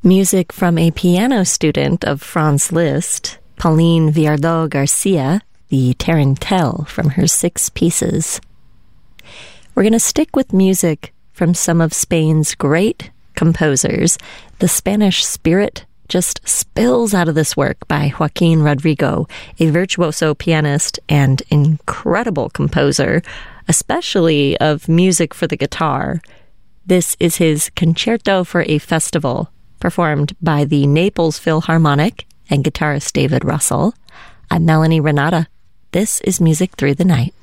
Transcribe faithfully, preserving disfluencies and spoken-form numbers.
Music from a piano student of Franz Liszt, Pauline Viardot Garcia, the Tarantelle from her Six Pieces. We're going to stick with music from some of Spain's great composers. The Spanish Spirit just spills out of this work by Joaquin Rodrigo, a virtuoso pianist and incredible composer, especially of music for the guitar. This is his Concerto for a Festival, performed by the Naples Philharmonic and guitarist David Russell. I'm Melanie Renata. This is Music Through the Night.